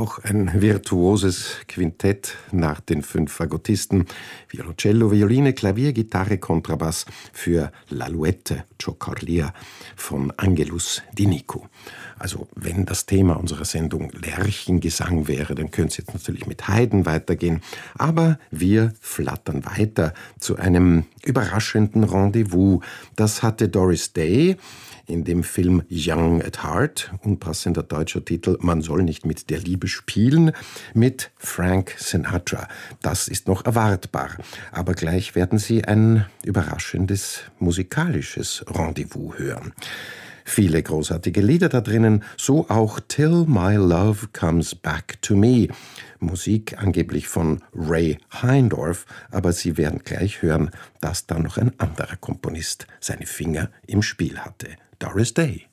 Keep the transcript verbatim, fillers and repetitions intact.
Noch ein virtuoses Quintett nach den fünf Fagottisten. Violoncello, Violine, Klavier, Gitarre, Kontrabass für L'Alouette Cioccorlia von Angelus Di Nicu. Also wenn das Thema unserer Sendung Lerchengesang wäre, dann könnte es jetzt natürlich mit Haydn weitergehen. Aber wir flattern weiter zu einem überraschenden Rendezvous. Das hatte Doris Day in dem Film Young at Heart, unpassender deutscher Titel, Man soll nicht mit der Liebe spielen, mit Frank Sinatra. Das ist noch erwartbar, aber gleich werden Sie ein überraschendes musikalisches Rendezvous hören. Viele großartige Lieder da drinnen, so auch Till My Love Comes Back to Me. Musik angeblich von Ray Heindorf, aber Sie werden gleich hören, dass da noch ein anderer Komponist seine Finger im Spiel hatte. Doris Day.